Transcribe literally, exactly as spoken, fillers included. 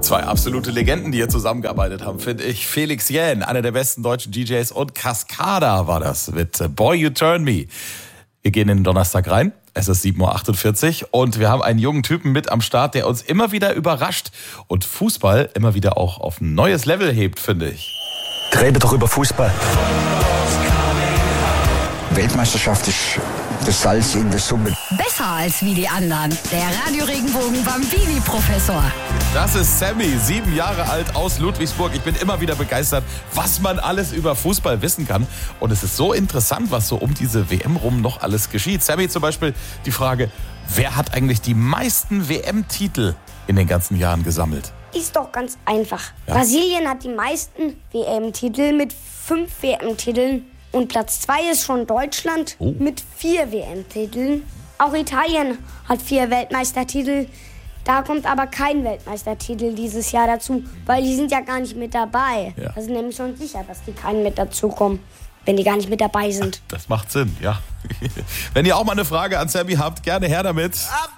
Zwei absolute Legenden, die hier zusammengearbeitet haben, finde ich. Felix Jähn, einer der besten deutschen D Js, und Cascada war das mit Boy You Turn Me. Wir gehen in den Donnerstag rein. Es ist sieben Uhr achtundvierzig und wir haben einen jungen Typen mit am Start, der uns immer wieder überrascht und Fußball immer wieder auch auf ein neues Level hebt, finde ich. Rede doch über Fußball. Weltmeisterschaft ist das Salz in der Suppe. Besser als wie die anderen. Der Radio-Regenbogen Bambini-Professor. Das ist Sammy, sieben Jahre alt, aus Ludwigsburg. Ich bin immer wieder begeistert, was man alles über Fußball wissen kann. Und es ist so interessant, was so um diese W M rum noch alles geschieht. Sammy, zum Beispiel die Frage, wer hat eigentlich die meisten W M-Titel in den ganzen Jahren gesammelt? Ist doch ganz einfach. Ja. Brasilien hat die meisten W M-Titel mit fünf W M-Titeln. Und Platz zwei ist schon Deutschland oh. mit vier W M-Titeln. Auch Italien hat vier Weltmeistertitel. Da kommt aber kein Weltmeistertitel dieses Jahr dazu, weil die sind ja gar nicht mit dabei. Ja. Das ist nämlich schon sicher, dass die keinen mit dazukommen, wenn die gar nicht mit dabei sind. Das macht Sinn, ja. Wenn ihr auch mal eine Frage an Sammy habt, gerne her damit. Ab